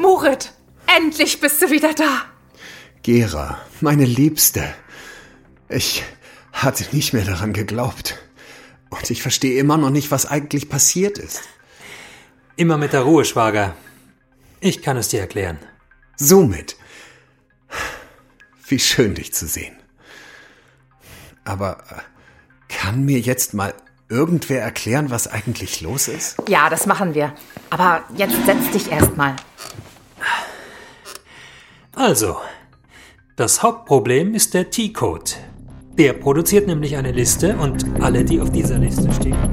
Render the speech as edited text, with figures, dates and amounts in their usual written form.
Murit, endlich bist du wieder da. Gera, meine Liebste. Ich hatte nicht mehr daran geglaubt. Und ich verstehe immer noch nicht, was eigentlich passiert ist. Immer mit der Ruhe, Schwager. Ich kann es dir erklären. Somit. Wie schön, dich zu sehen. Aber kann mir jetzt mal irgendwer erklären, was eigentlich los ist? Ja, das machen wir. Aber jetzt setz dich erst mal. Also, das Hauptproblem ist der T-Code. Der produziert nämlich eine Liste und alle, die auf dieser Liste stehen...